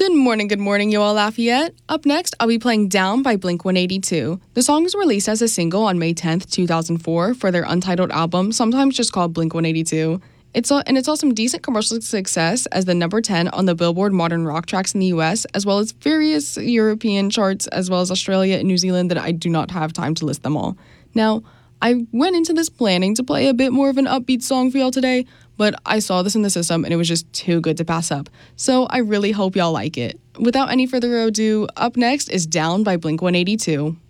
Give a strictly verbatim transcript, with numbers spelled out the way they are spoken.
Good morning, good morning, you all Lafayette. Up next, I'll be playing Down by Blink one eighty-two. The song was released as a single on May tenth, two thousand four for their untitled album, sometimes just called Blink one eighty-two. It's a, and it saw some decent commercial success as the number ten on the Billboard Modern Rock Tracks in the U S, as well as various European charts, as well as Australia and New Zealand that I do not have time to list them all. Now, I went into this planning to play a bit more of an upbeat song for y'all today, but I saw this in the system and it was just too good to pass up. So I really hope y'all like it. Without any further ado, up next is Down by Blink one eighty-two.